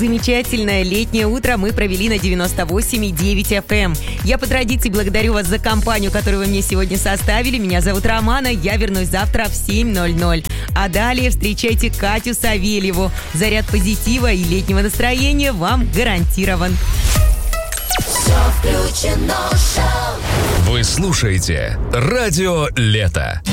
замечательное летнее утро мы провели на 98,9 FM. Я по традиции благодарю вас за компанию, которую вы мне сегодня составили. Меня зовут Романа, я вернусь завтра в 7:00. А далее встречайте Катю Савельеву. Заряд позитива и летнего настроения вам гарантирован. Все включено, шоу. Вы слушаете «Радио Лето».